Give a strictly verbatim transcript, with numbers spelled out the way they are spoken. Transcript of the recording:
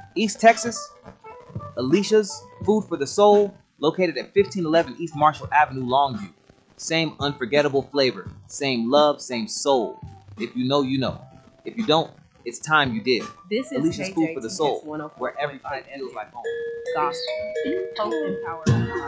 East Texas, Alicia's Food for the Soul, located at fifteen eleven East Marshall Avenue, Longview. Same unforgettable flavor, same love, same soul. If you know, you know. If you don't, it's time you did. This is Alicia's Food for the Soul, K J T S where every plate one oh four point five feels like home. Gospel, hope, and power.